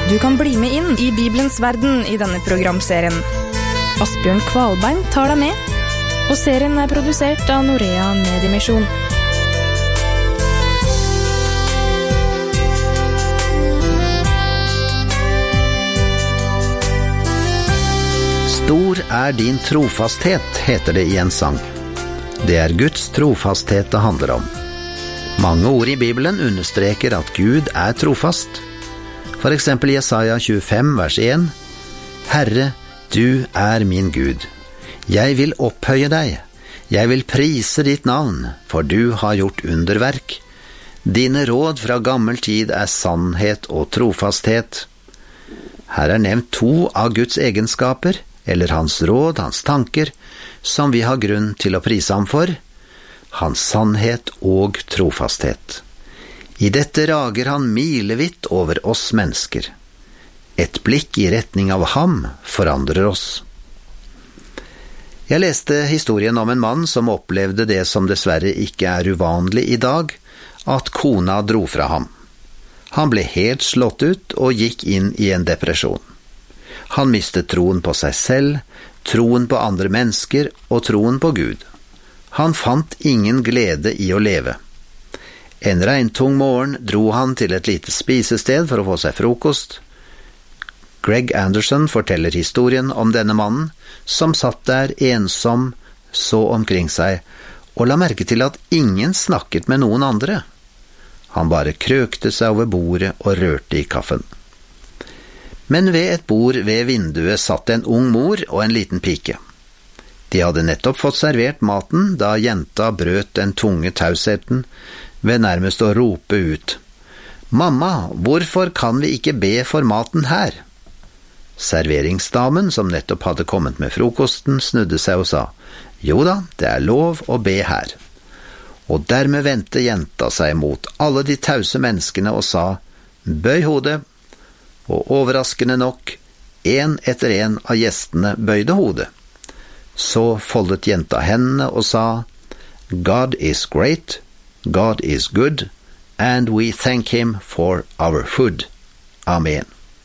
Du kan bli med inn I Bibelens verden I denne programserien. Asbjørn Kvalbein tar deg med, og serien produsert av Norea Mediemisjon. Stor din trofasthet, heter det I en sang. Det Guds trofasthet det handler om. Mange ord I Bibelen understreker at Gud trofast. For eksempel Jesaja 25, vers 1. Herre, du min Gud. Jeg vil opphøye deg. Jeg vil prise ditt navn, for du har gjort underverk. Dine råd fra gammel tid sannhet og trofasthet. Her nevnt 2 av Guds egenskaper, eller hans råd, hans tanker, som vi har grunn til å prise ham for, hans sannhet og trofasthet. I dette rager han milevidt over oss mennesker. Et blikk I retning av ham forandrer oss. Jeg leste historien om en mann som opplevde det som dessverre ikke uvanlig I dag, at kona dro fra ham. Han ble helt slått ut og gikk inn I en depresjon. Han mistet troen på seg selv, troen på andre mennesker og troen på Gud. Han fant ingen glede I å leve. En regntung morgen dro han til et lite spisested for å få seg frokost. Greg Anderson forteller historien om denne mannen, som satt der ensom, så omkring seg, og la merke til at ingen snakket med noen andre. Han bare krøkte seg over bordet og rørte I kaffen. Men ved et bord ved vinduet satt en ung mor og en liten pike. De hadde nettopp fått servert maten da jenta brøt den tunge tausheten ved nærmest å rope ut. «Mamma, hvorfor kan vi ikke be for maten her?» Serveringsdamen, som nettopp hadde kommet med frokosten, snudde seg og sa, «Jo da, det lov å be her.» Og dermed vendte jenta seg mot alle de tause menneskene og sa, «Bøy hodet!» Og overraskende nok, en etter en av gjestene bøyde hodet. Så foldet jenta hendene og sa, God is great, God is good, and we thank him for our food. Amen.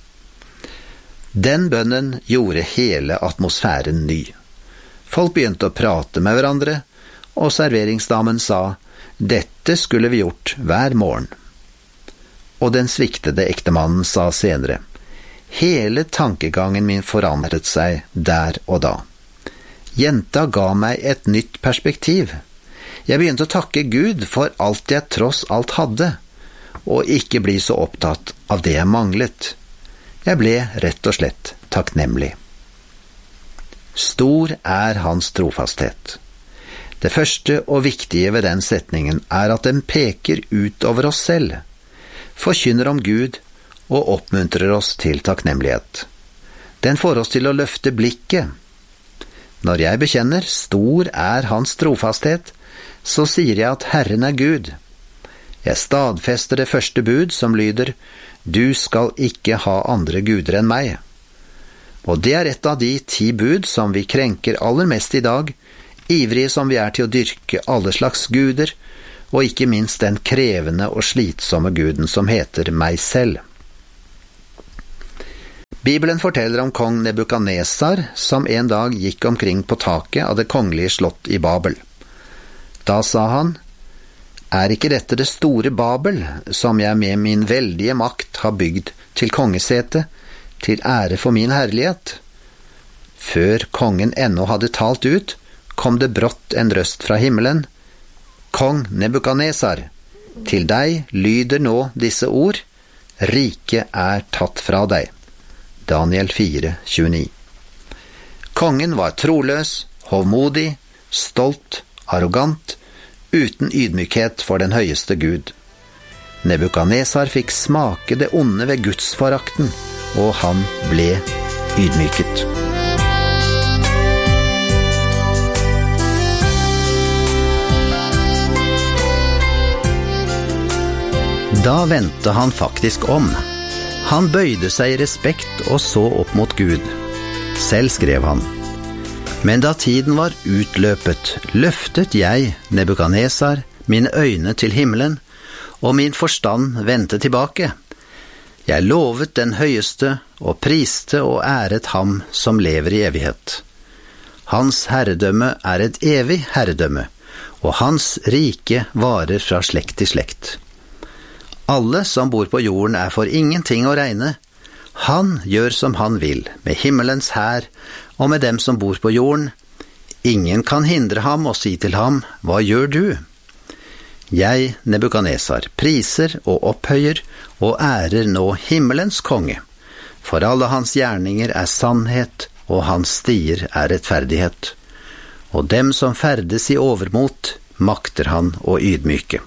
Den bønnen gjorde hele atmosfæren ny. Folk begynte å prate med hverandre, og serveringsdamen sa, dette skulle vi gjort hver morgen. Og den sviktede ektemannen sa senere, hele tankegangen min forandret seg der og da. Jenta ga meg et nytt perspektiv. Jeg begynte å takke Gud for alt jeg tross alt hadde, og ikke bli så opptatt av det jeg manglet. Jeg ble rett og slett takknemlig. Stor hans trofasthet. Det første og viktige ved den setningen at den peker ut over oss selv, forkynner om Gud og oppmuntrer oss til takknemlighet. Den får oss til å løfte blikket. Når jeg bekjenner stor hans trofasthet, så sier jeg at Herren Gud. Jeg stadfester det første bud som lyder, du skal ikke ha andre guder enn meg. Og det et av de 10 bud som vi krenker aller mest I dag, ivrige som vi til å dyrke alle slags guder, og ikke minst den krevende og slitsomme guden som heter meg selv. Bibelen forteller om kong Nebukadnesar, som en dag gikk omkring på taket av det kongelige slott I Babel. Da sa han, ikke dette det store Babel, som jeg med min veldige makt har bygd til kongesete, til ære for min herlighet? Før kongen ennå hadde talt ut, kom det brått en røst fra himmelen. Kong Nebukadnesar, til deg lyder nå disse ord, riket tatt fra deg. Daniel 4:29. Kongen var troløs, hovmodig, stolt, arrogant, uten ydmykhet for den høyeste Gud. Nebukadnesar fikk smake det onde ved gudsforakten, og han ble ydmyket. Da vendte han faktisk om. Han bøyde seg I respekt og så opp mot Gud. Selv skrev han, men da tiden var utløpet, løftet jeg, Nebukadnesar, mine øyne til himmelen, og min forstand vendte tilbake. Jeg lovet den høyeste og priste og æret ham som lever i evighet. Hans herredømme et evig herredømme, og hans rike varer fra slekt til slekt. Alle som bor på jorden for ingenting å regne. Han gjør som han vil, med himmelens hær og med dem som bor på jorden. Ingen kan hindre ham og si til ham, hva gjør du? Jeg, Nebukadnesar, priser og opphøyer og ærer nå himmelens konge, for alle hans gjerninger sannhet, og hans stier rettferdighet. Og dem som ferdes i overmot, makter han å ydmyke.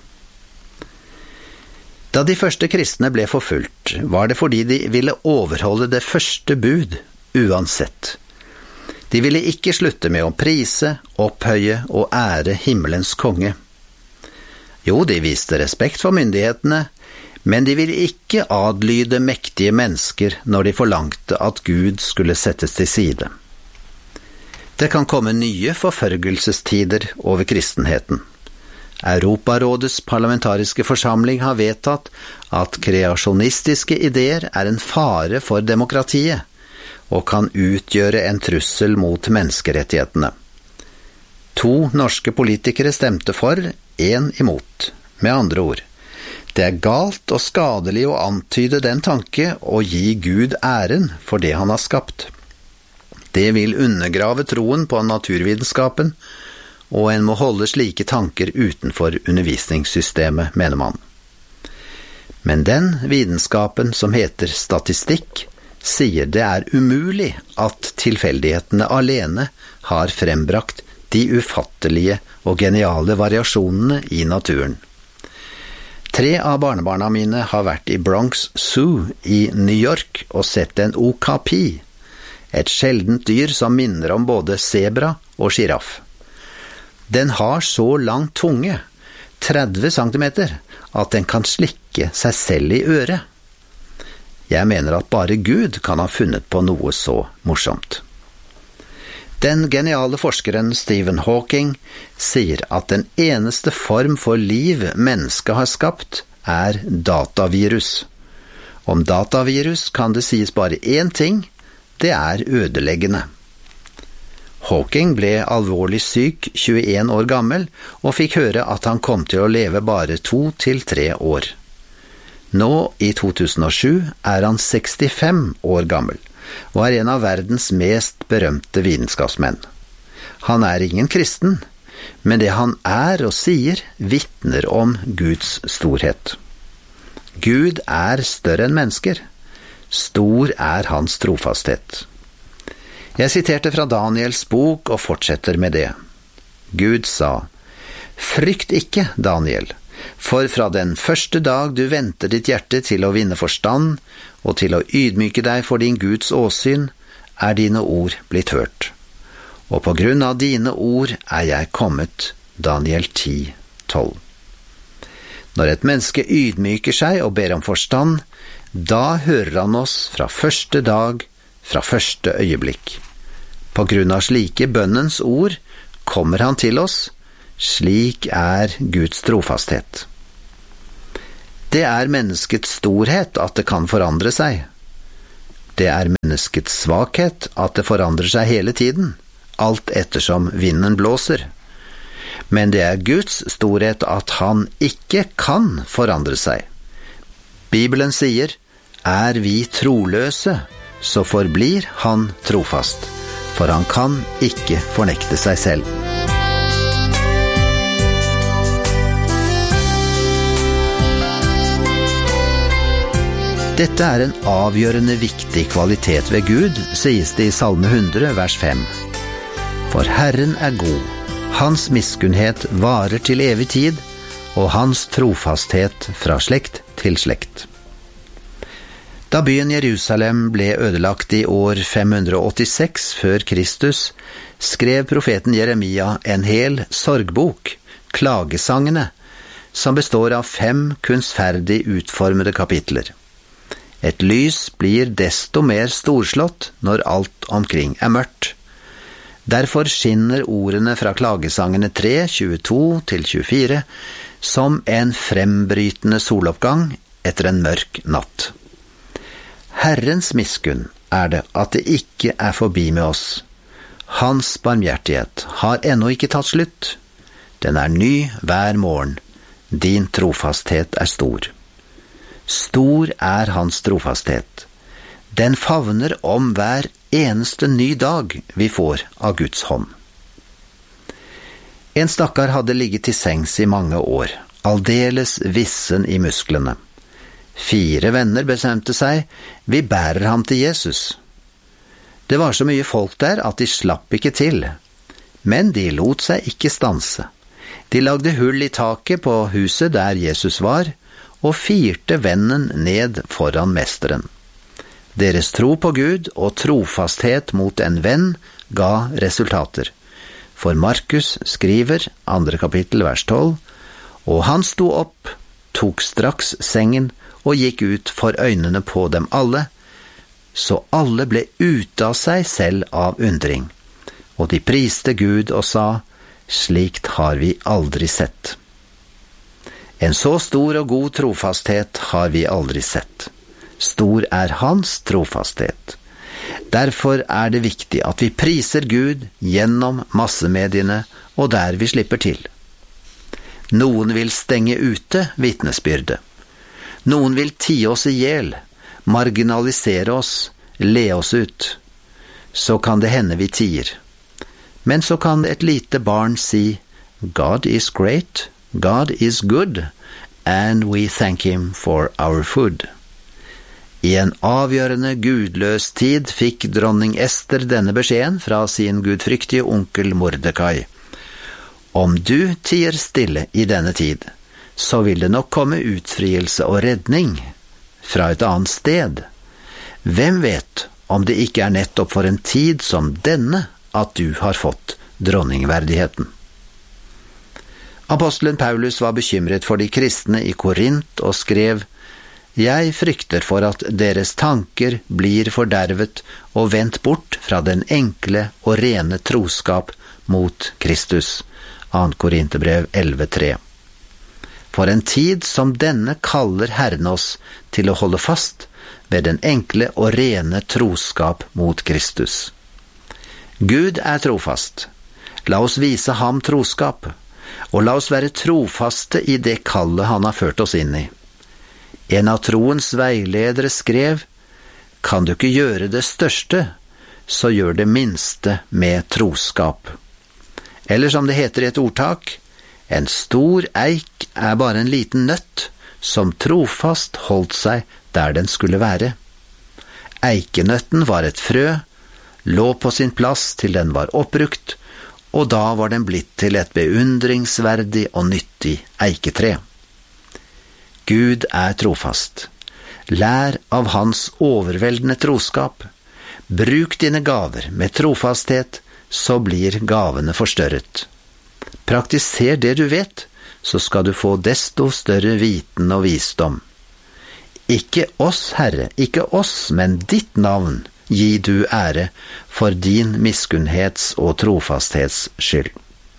Da de første kristne ble forfulgt, var det fordi de ville overholde det første bud, uansett. De ville ikke slutte med å prise, opphøye og ære himmelens konge. Jo, de viste respekt for myndighetene, men de ville ikke adlyde mektige mennesker når de forlangte at Gud skulle settes til side. Det kan komme nye forfølgelsestider over kristenheten. Europarådets parlamentariske forsamling har vedtatt at kreasjonistiske ideer en fare for demokratiet, og kan utgjøre en trussel mot menneskerettighetene. 2 norske politikere stemte for, 1 imot. Med andre ord, det galt og skadelig å antyde den tanke å gi Gud æren for det han har skapt. Det vil undergrave troen på naturvitenskapen, og en må holde slike tanker utenfor undervisningssystemet, mener man. Men den vitenskapen som heter statistikk, sier det umulig at tilfeldighetene alene har frembrakt de ufattelige og geniale variasjonene i naturen. 3 av barnebarna mine har vært i Bronx Zoo i New York og sett en okapi, et sjeldent dyr som minner om både zebra og giraff. Den har så lang tunge, 30 centimeter, at den kan slikke seg selv i øret. Jeg mener at bare Gud kan ha funnet på noe så morsomt. Den geniale forskeren Stephen Hawking sier at den eneste form for liv mennesket har skapt datavirus. Om datavirus kan det sies bare én ting, det ødeleggende. Hawking ble alvorlig syk 21 år gammel og fikk høre at han kom til å leve bare 2 til 3 år. Nå, i 2007, han 65 år gammel, og en av verdens mest berømte vitenskapsmenn. Han ingen kristen, men det han og sier vitner om Guds storhet. Gud større enn mennesker. Stor hans trofasthet. Jeg siterte fra Daniels bok og fortsetter med det. Gud sa, «Frykt ikke, Daniel, for fra den første dag du venter ditt hjerte til å vinne forstand, og til å ydmyke deg for din Guds åsyn, dine ord blitt hørt. Og på grunn av dine ord jeg kommet.» Daniel 10:12. Når et menneske ydmyker seg og ber om forstand, da hører han oss fra første dag, fra første øyeblikk. På grunn av slike bønnens ord kommer han til oss. Slik Guds trofasthet. Det menneskets storhet at det kan forandre seg. Det menneskets svakhet at det forandrer seg hele tiden, alt ettersom vinden blåser. Men det Guds storhet at han ikke kan forandre seg. Bibelen sier, vi troløse, så forblir han trofast, for han kan ikke fornekte seg selv. Dette en avgjørende viktig kvalitet ved Gud, sies det i Salme 100, vers 5. For Herren god, hans miskunnhet varer til evig tid, og hans trofasthet fra slekt til slekt. Da byen Jerusalem ble ødelagt i år 586 før Kristus, skrev profeten Jeremia en hel sorgbok, Klagesangene, som består av 5 kunstferdig utformede kapitler. Et lys blir desto mer storslått når alt omkring mørkt. Derfor skinner ordene fra Klagesangene 3, 22-24 som en frembrytende soloppgang etter en mørk natt. Herrens miskunn det at det ikke forbi med oss. Hans barmhjertighet har ennå ikke tatt slutt. Den ny hver morgen. Din trofasthet stor. Stor hans trofasthet. Den favner om hver eneste ny dag vi får av Guds hånd. En stakkar hadde ligget til sengs i mange år, aldeles vissen i musklene. 4 venner bestemte seg, vi bærer ham til Jesus. Det var så mye folk der at de slapp ikke til, men de lot seg ikke stanse. De lagde hull i taket på huset der Jesus var, og firte vennen ned foran mesteren. Deres tro på Gud og trofasthet mot en venn ga resultater. For Markus skriver, 2. kapittel, vers 12, og han sto opp, tok straks sengen og gikk ut for øynene på dem alle, så alle ble ute av seg selv av undring. Og de priste Gud og sa, slikt har vi aldri sett. En så stor og god trofasthet har vi aldri sett. Stor hans trofasthet. Derfor det viktig at vi priser Gud gjennom massemediene og der vi slipper til. Noen vil stenge ute vitnesbyrdet. Noen vil tie oss ihjel, marginalisere oss, le oss ut. Så kan det hende vi tier. Men så kan et lite barn si, God is great, God is good, and we thank him for our food. I en avgjørende gudløs tid fikk dronning Ester denne beskjeden fra sin gudfryktige onkel Mordekai. Om du tier stille i denne tid, så vil det nok komme utfrielse og redning fra et annet sted. Hvem vet om det ikke nettopp for en tid som denne at du har fått dronningverdigheten? Apostelen Paulus var bekymret for de kristne i Korint og skrev, jeg frykter for at deres tanker blir fordervet og vendt bort fra den enkle og rene troskap mot Kristus. 2. Korinterbrev 11:3. For en tid som denne kaller Herren oss til å holde fast ved den enkle og rene troskap mot Kristus. Gud trofast. La oss vise ham troskap, og la oss være trofaste i det kallet han har ført oss inn i. En av troens veiledere skrev, kan du ikke gjøre det største, så gjør det minste med troskap. Eller som det heter i et ordtak, en stor eik bare en liten nøtt, som trofast holdt seg der den skulle være. Eikenøtten var et frø, lå på sin plass til den var oppbrukt, og da var den blitt til et beundringsverdig og nyttig eiketre. Gud trofast. Lær av hans overveldende troskap. Bruk dine gaver med trofasthet, så blir gavene forstørret. Praktiser det du vet, så skal du få desto større viten og visdom. Ikke oss, Herre, ikke oss, men ditt navn gi du ære for din miskunnhets- og trofasthets skyld.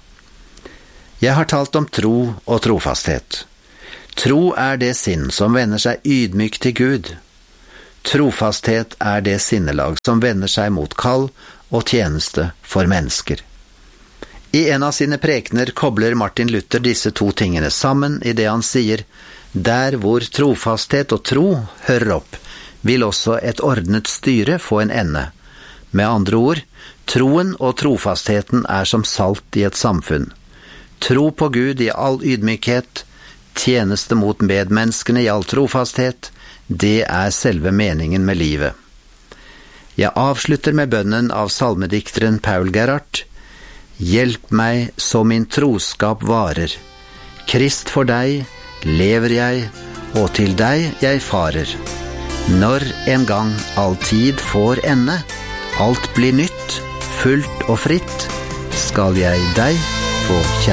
Jeg har talt om tro og trofasthet. Tro det sinn som vender seg ydmyk til Gud. Trofasthet det sinnelag som vender seg mot kall og tjeneste for mennesker. I en av sine prekener kobler Martin Luther disse to tingene sammen i det han sier, der hvor trofasthet og tro hører opp, vil også et ordnet styre få en ende. Med andre ord, troen og trofastheten som salt i et samfunn. Tro på Gud i all ydmykhet, tjeneste mot medmenneskene i all trofasthet, det selve meningen med livet. Jeg avslutter med bønnen av salmedikteren Paul Gerhardt. Hjelp meg så min troskap varer. Krist for deg lever jeg, og til deg jeg farer. Når en gang all tid får ende, alt blir nytt, fullt og fritt, skal jeg deg få kjenne.